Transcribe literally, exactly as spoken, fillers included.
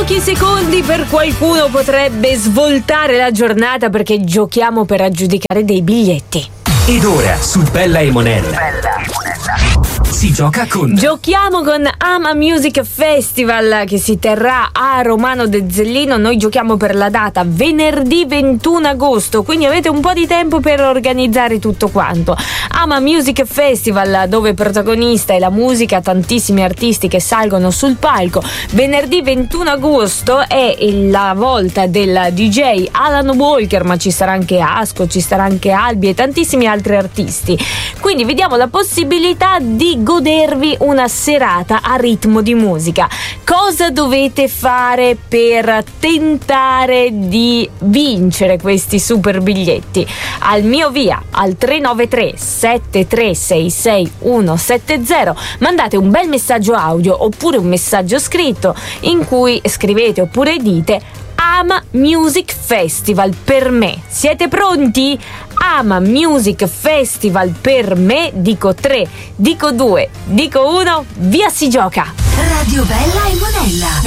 pochi secondi per qualcuno potrebbe svoltare la giornata perché giochiamo per aggiudicare dei biglietti. Ed ora su Bella e Monella si gioca con Giochiamo con Ama Music Festival che si terrà a Romano de Zellino. Noi giochiamo per la data venerdì ventuno agosto, quindi avete un po' di tempo per organizzare tutto quanto. Ama Music Festival, dove protagonista è la musica, tantissimi artisti che salgono sul palco. Venerdì ventuno agosto è la volta del D J Alan Walker, ma ci sarà anche Asco, ci sarà anche Albi e tantissimi altri artisti. Quindi vi diamo la possibilità di godervi una serata a ritmo di musica. Cosa dovete fare per tentare di vincere questi super biglietti? Al mio via, al tre nove tre sette tre sei sei uno sette zero, mandate un bel messaggio audio oppure un messaggio scritto in cui scrivete oppure dite Ama Music Festival per me. Siete pronti? Ama Music Festival per me. Dico tre, dico due, dico uno, via si gioca. Radio Bella e Monella.